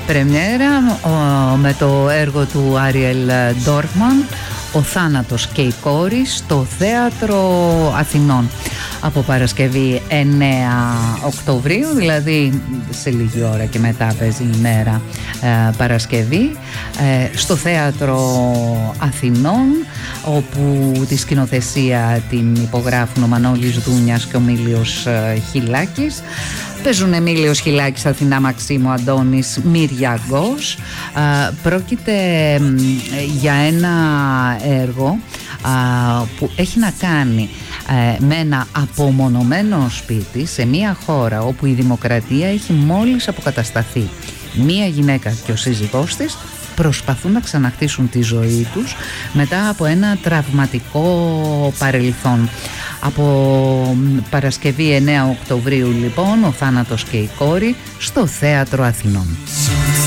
πρεμιέρα με το έργο του Άριελ Ντόρφμαν, «Ο θάνατος και η κόρη», στο Θέατρο Αθηνών από Παρασκευή 9 Οκτωβρίου, δηλαδή σε λίγη ώρα και μετά παίζει η μέρα Παρασκευή, στο Θέατρο Αθηνών, όπου τη σκηνοθεσία την υπογράφουν ο Μανώλης Δούνιας και ο Μήλιος Χιλάκης. Παίζουν Εμίλιος Χιλάκης, Αθηνά Μαξίμου, Αντώνης Μυριαγκός. Πρόκειται για ένα έργο που έχει να κάνει με ένα απομονωμένο σπίτι σε μια χώρα όπου η δημοκρατία έχει μόλις αποκατασταθεί. Μία γυναίκα και ο σύζυγός της προσπαθούν να ξαναχτίσουν τη ζωή τους μετά από ένα τραυματικό παρελθόν. Από Παρασκευή 9 Οκτωβρίου λοιπόν, «Ο θάνατος και η κόρη», στο Θέατρο Αθηνών.